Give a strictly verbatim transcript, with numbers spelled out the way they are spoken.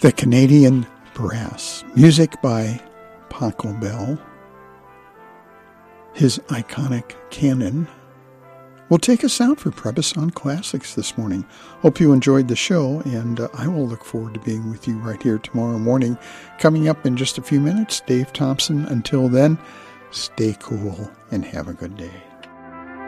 The Canadian Brass, music by Paco Bell. His iconic canon will take us out for Trebisond Classics this morning. Hope you enjoyed the show, and uh, I will look forward to being with you right here tomorrow morning. Coming up in just a few minutes, Dave Thompson. Until then, stay cool and have a good day.